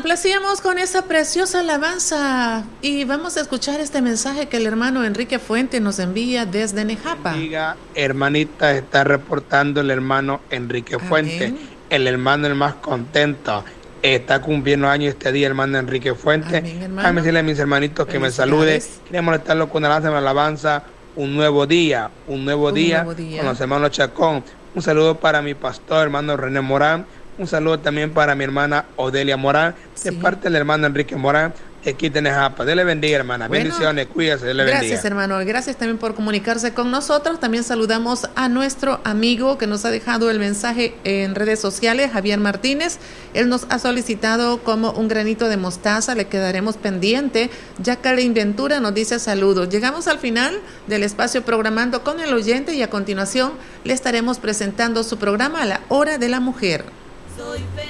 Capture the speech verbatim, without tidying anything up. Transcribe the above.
complacíamos con esa preciosa alabanza y vamos a escuchar este mensaje que el hermano Enrique Fuente nos envía desde Nejapa. Diga, hermanita, está reportando el hermano Enrique Fuente, Amén. El hermano el más contento. Está cumpliendo años este día, hermano Enrique Fuente. Déjame decirle a mis hermanitos que me saluden. Queremos molestarlo con una alabanza, un nuevo día, un nuevo, un día, nuevo día con los hermanos Chacón. Un saludo para mi pastor, hermano René Morán. Un saludo también para mi hermana Odelia Morán, de sí. parte del hermano Enrique Morán, de aquí de Nejapa. Dios le bendiga, hermana. Bueno, bendiciones, cuídese, Dios le bendiga. Gracias, hermano. Gracias también por comunicarse con nosotros. También saludamos a nuestro amigo que nos ha dejado el mensaje en redes sociales, Javier Martínez. Él nos ha solicitado como un granito de mostaza. Le quedaremos pendiente. Jacqueline Ventura nos dice saludos. Llegamos al final del espacio Programando con el Oyente y a continuación le estaremos presentando su programa a la Hora de la Mujer. Soy